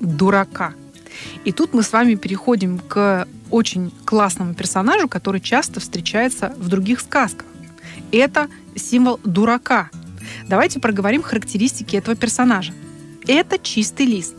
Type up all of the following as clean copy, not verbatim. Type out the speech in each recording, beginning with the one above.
дурака. И тут мы с вами переходим к очень классному персонажу, который часто встречается в других сказках. Это символ дурака. Давайте проговорим характеристики этого персонажа. Это чистый лист.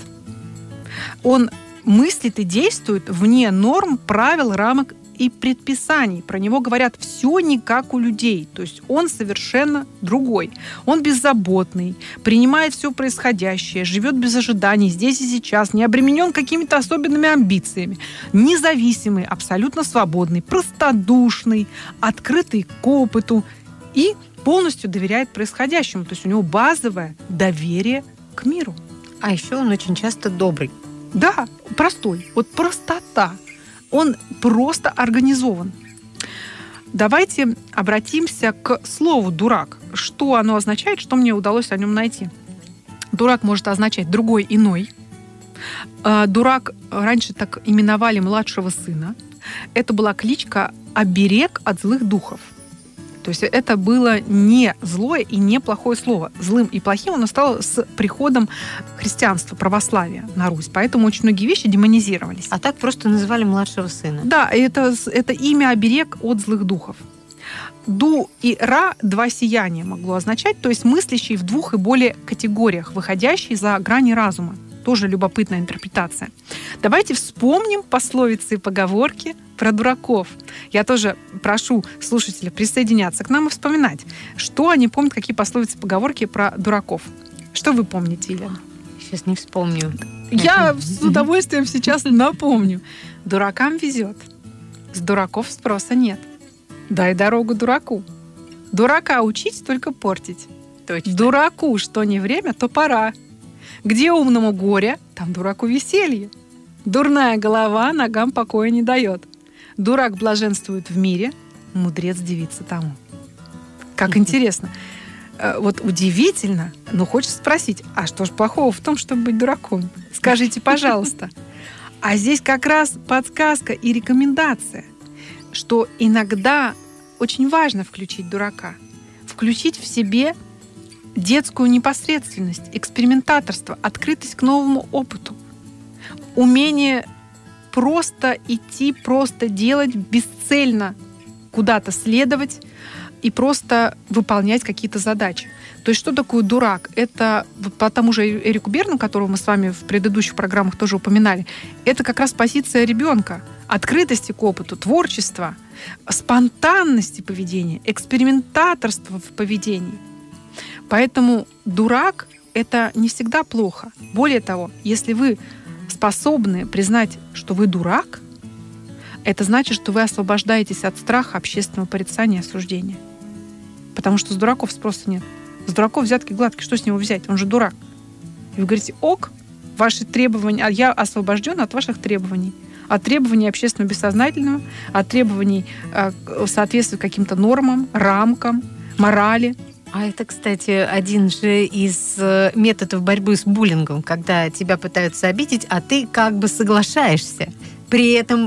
Он мыслит и действует вне норм, правил, рамок и предписаний. Про него говорят все не как у людей. То есть он совершенно другой. Он беззаботный, принимает все происходящее, живет без ожиданий, здесь и сейчас, не обременен какими-то особенными амбициями. Независимый, абсолютно свободный, простодушный, открытый к опыту и полностью доверяет происходящему. То есть у него базовое доверие к миру. А еще он очень часто добрый. Да, простой. Вот простота. Он просто организован. Давайте обратимся к слову «дурак». Что оно означает, что мне удалось о нем найти? Дурак может означать «другой, иной». Дурак раньше так именовали младшего сына. Это была кличка «оберег от злых духов». То есть это было не злое и не плохое слово. Злым и плохим оно стало с приходом христианства, православия на Русь. Поэтому очень многие вещи демонизировались. А так просто называли младшего сына. Да, это имя оберег от злых духов. Ду и Ра – два сияния могло означать, то есть мыслящий в двух и более категориях, выходящий за грани разума. Тоже любопытная интерпретация. Давайте вспомним пословицы и поговорки про дураков. Я тоже прошу слушателей присоединяться к нам и вспоминать, что они помнят, какие пословицы и поговорки про дураков. Что вы помните, Елена? Сейчас не вспомню. Я с удовольствием сейчас напомню. Дуракам везет. С дураков спроса нет. Дай дорогу дураку. Дурака учить, только портить. Точно. Дураку, что не время, то пора. Где умному горе, там дураку веселье. Дурная голова ногам покоя не дает. Дурак блаженствует в мире, мудрец дивится тому. Как интересно. Вот удивительно, но хочется спросить, а что же плохого в том, чтобы быть дураком? Скажите, пожалуйста. А здесь как раз подсказка и рекомендация, что иногда очень важно включить дурака. Включить в себе детскую непосредственность, экспериментаторство, открытость к новому опыту, умение просто идти, просто делать, бесцельно куда-то следовать и просто выполнять какие-то задачи. То есть что такое дурак? Это по тому же Эрику Берну, которого мы с вами в предыдущих программах тоже упоминали, это как раз позиция ребенка, открытости к опыту, творчества, спонтанности поведения, экспериментаторства в поведении. Поэтому дурак — это не всегда плохо. Более того, если вы способны признать, что вы дурак, это значит, что вы освобождаетесь от страха общественного порицания и осуждения. Потому что с дураков спроса нет. С дураков взятки гладкие. Что с него взять? Он же дурак. И вы говорите: ок, ваши требования, а я освобожден от ваших требований. От требований общественного бессознательного, от требований соответствия каким-то нормам, рамкам, морали. А это, кстати, один же из методов борьбы с буллингом, когда тебя пытаются обидеть, а ты как бы соглашаешься, при этом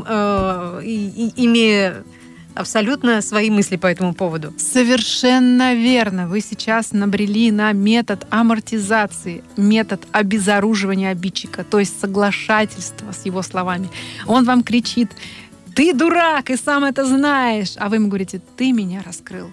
имея абсолютно свои мысли по этому поводу. Совершенно верно. Вы сейчас набрели на метод амортизации, метод обезоруживания обидчика, то есть соглашательства с его словами. Он вам кричит: ты дурак и сам это знаешь, а вы ему говорите: ты меня раскрыл.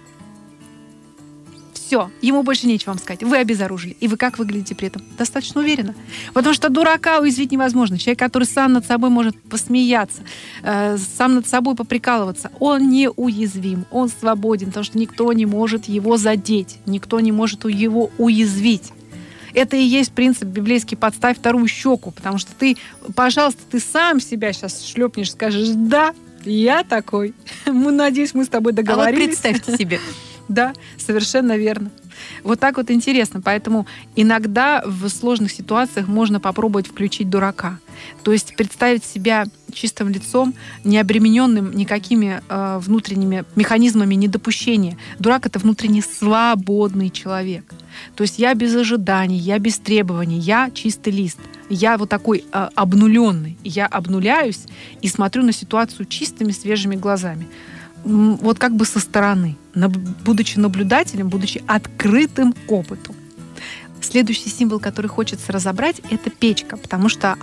Все, ему больше нечего вам сказать. Вы обезоружили. И вы как выглядите при этом? Достаточно уверенно. Потому что дурака уязвить невозможно. Человек, который сам над собой может посмеяться, сам над собой поприкалываться, он не уязвим, он свободен, потому что никто не может его задеть, никто не может его уязвить. Это и есть принцип библейский: подставь вторую щеку, потому что ты, пожалуйста, ты сам себя сейчас шлепнешь, скажешь: да, я такой. Надеюсь, мы с тобой договорились. А вот представьте себе. Да, совершенно верно. Вот так вот интересно. Поэтому иногда в сложных ситуациях можно попробовать включить дурака. То есть представить себя чистым лицом, не обремененным никакими внутренними механизмами недопущения. Дурак — это внутренне свободный человек. То есть я без ожиданий, я без требований, я чистый лист. Я вот такой обнуленный. Я обнуляюсь и смотрю на ситуацию чистыми, свежими глазами. Вот как бы со стороны, будучи наблюдателем, будучи открытым к опыту. Следующий символ, который хочется разобрать, это печка, потому что